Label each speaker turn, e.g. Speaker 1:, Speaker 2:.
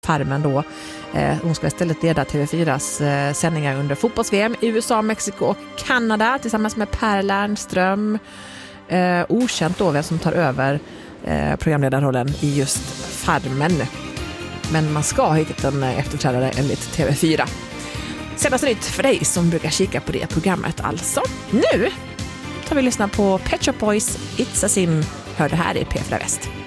Speaker 1: Farmen då. Hon ska istället leda TV4s sändningar under fotbolls-VM i USA, Mexiko och Kanada tillsammans med Per Lernström. Okänt då vem som tar över programledarrollen i just Farmen. Men man ska ha hittat en efterträdare enligt TV4. Senaste nytt för dig som brukar kika på det programmet alltså. Nu tar vi lyssna på Pet Shop Boys, It's a Sin. Hör det här i P4 Väst.